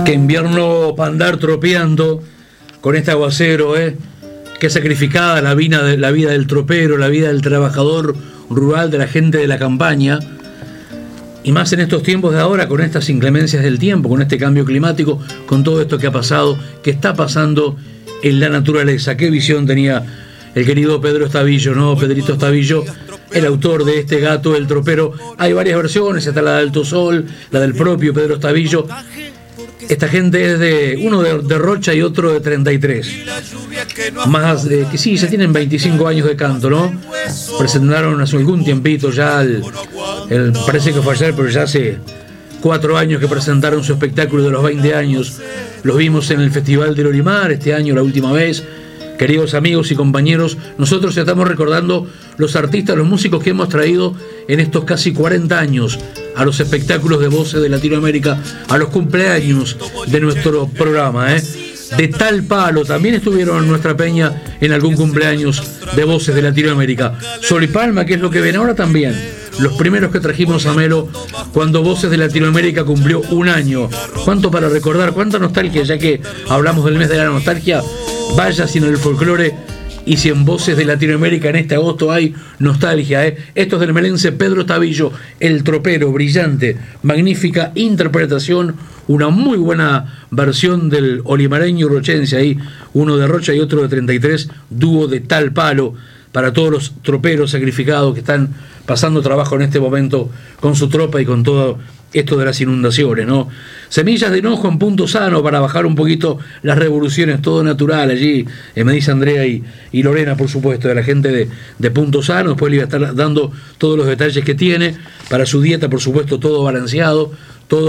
Qué invierno para andar tropeando con este aguacero, Qué sacrificada la vida del tropero, la vida del trabajador rural, de la gente de la campaña. Y más en estos tiempos de ahora, con estas inclemencias del tiempo, con este cambio climático, con todo esto que ha pasado, que está pasando en la naturaleza. Qué visión tenía el querido Pedro Estavillo, ¿no? Pedrito Estavillo, el autor de este Gato, el tropero. Hay varias versiones, está la de Alto Sol, la del propio Pedro Estavillo. Esta gente es de uno de Rocha y otro de 33. Más que sí, ya tienen 25 años de canto, ¿no? Presentaron hace algún tiempito ya, parece que fue ayer, pero ya hace 4 años que presentaron su espectáculo de los 20 años. Los vimos en el Festival del Olimar este año, la última vez. Queridos amigos y compañeros, nosotros estamos recordando los artistas, los músicos que hemos traído en estos casi 40 años a los espectáculos de voces de Latinoamérica, a los cumpleaños de nuestro programa, De tal palo, también estuvieron en nuestra peña en algún cumpleaños de voces de Latinoamérica. Sol y Palma, que es lo que ven ahora también. Los primeros que trajimos a Melo cuando Voces de Latinoamérica cumplió 1 año. ¿Cuánto para recordar? ¿Cuánta nostalgia? Ya que hablamos del mes de la nostalgia, vaya si en el folclore y si en Voces de Latinoamérica en este agosto hay nostalgia, Esto es del melense Pedro Estavillo, el tropero, brillante, magnífica interpretación, una muy buena versión del olimareño rochense ahí, uno de Rocha y otro de 33, dúo de tal palo, para todos los troperos sacrificados que están pasando trabajo en este momento con su tropa y con todo esto de las inundaciones, ¿no? Semillas de enojo en Punto Sano para bajar un poquito las revoluciones, todo natural allí, me dice Andrea y Lorena, por supuesto, de la gente de Punto Sano. Después le voy a estar dando todos los detalles que tiene para su dieta, por supuesto, todo balanceado,